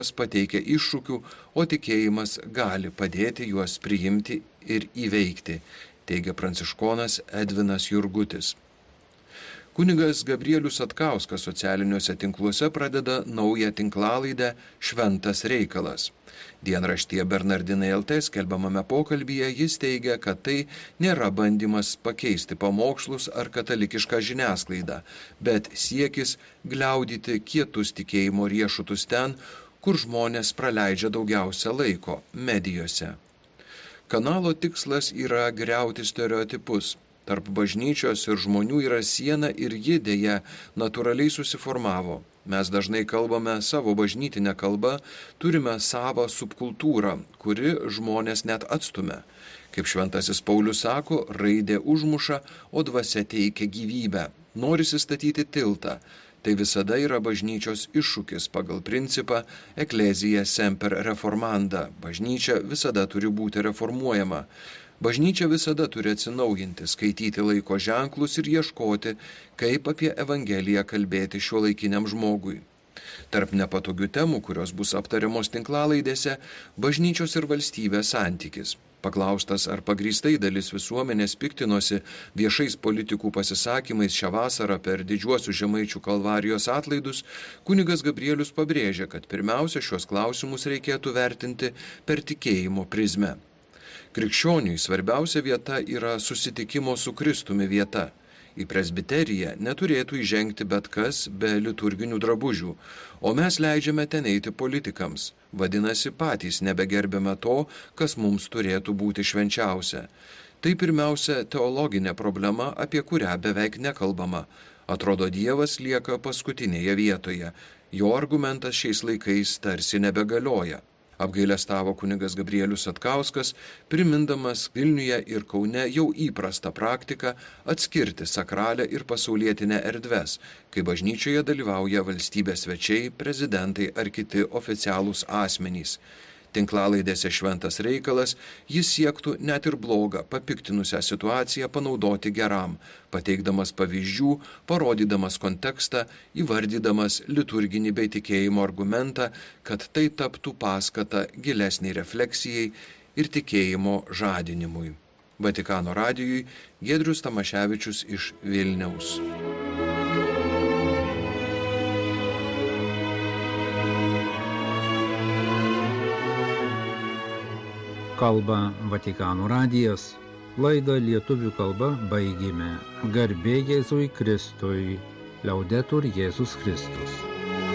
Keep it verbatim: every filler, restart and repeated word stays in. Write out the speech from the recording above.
pateikia iššūkių, o tikėjimas gali padėti juos priimti ir įveikti, teigia pranciškonas Edvinas Jurgutis. Kunigas Gabrielius Satkauskas socialiniuose tinkluose pradeda naują tinklalaidę Šventas reikalas. Dienraštyje Bernardinai L T skelbiamame pokalbyje jis teigia, kad tai nėra bandymas pakeisti pamokslus ar katalikišką žiniasklaidą, bet siekis gliaudyti kietus tikėjimo riešutus ten, kur žmonės praleidžia daugiausia laiko – medijose. Kanalo tikslas yra griauti stereotipus. Tarp bažnyčios ir žmonių yra siena ir ji dėja natūraliai susiformavo. Mes dažnai kalbame savo bažnytinę kalbą, turime savą subkultūrą, kuri žmonės net atstumia. Kaip šventasis Paulius sako, raidė užmuša, o dvasia teikia gyvybę. Norisi statyti tiltą. Tai visada yra bažnyčios iššūkis pagal principą Ecclesia semper reformanda. Bažnyčia visada turi būti reformuojama. Bažnyčia visada turi atsinaujinti, skaityti laiko ženklus ir ieškoti, kaip apie Evangeliją kalbėti šiuolaikiniam žmogui. Tarp nepatogių temų, kurios bus aptariamos tinklalaidėse, bažnyčios ir valstybės santykis. Paklaustas, ar pagrįstai dalis visuomenės piktinosi viešais politikų pasisakymais šią vasarą per didžiuosius Žemaičių Kalvarijos atlaidus, kunigas Gabrielius pabrėžia, kad pirmiausia šios klausimus reikėtų vertinti per tikėjimo prizmę. Krikščioniui svarbiausia vieta yra susitikimo su Kristumi vieta. Į presbiteriją neturėtų įžengti bet kas be liturginių drabužių, o mes leidžiame ten eiti politikams. Vadinasi, patys nebegerbėme to, kas mums turėtų būti švenčiausia. Tai pirmiausia teologinė problema, apie kurią beveik nekalbama. Atrodo, Dievas lieka paskutinėje vietoje. Jo argumentas šiais laikais tarsi nebegalioja. Apgailestavo kunigas Gabrielius Satkauskas, primindamas Vilniuje ir Kaune jau įprastą praktiką atskirti sakralę ir pasaulietinę erdves, kai bažnyčioje dalyvauja valstybės svečiai, prezidentai ar kiti oficialūs asmenys. Tinklalaidėse Šventas reikalas jis siektų net ir blogą, papiktinusią situaciją panaudoti geram, pateikdamas pavyzdžių, parodydamas kontekstą, įvardydamas liturginį bei tikėjimo argumentą, kad tai taptų paskata gilesniai refleksijai ir tikėjimo žadinimui. Vatikano radijui Giedrius Tamaševičius iš Vilniaus. Kalba Vatikano radijas. Laidą lietuvių kalba baigėme. Garbė Jėzui Kristui. Liaudetur Jėzus Kristus.